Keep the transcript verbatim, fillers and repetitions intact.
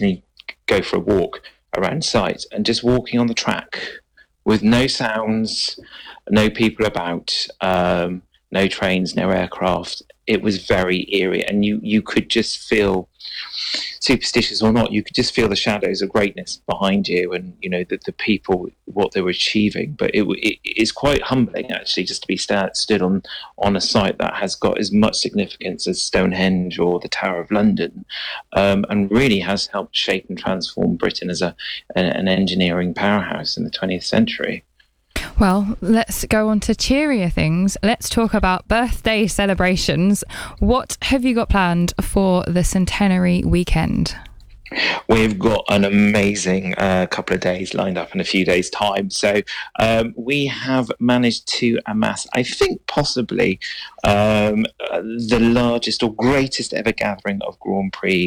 occasionally go for a walk around site, and just walking on the track with no sounds, no people about, um, no trains, no aircraft. It was very eerie, and you, you could just feel, superstitious or not, you could just feel the shadows of greatness behind you, and you know the, the people, what they were achieving. But it, it is quite humbling, actually, just to be sta- stood on on a site that has got as much significance as Stonehenge or the Tower of London, um, and really has helped shape and transform Britain as a an, an engineering powerhouse in the twentieth century. Well, let's go on to cheerier things. Let's talk about birthday celebrations. What have you got planned for the centenary weekend? We've got an amazing uh, couple of days lined up in a few days' time. So um, we have managed to amass, I think, possibly um, uh, the largest or greatest ever gathering of Grand Prix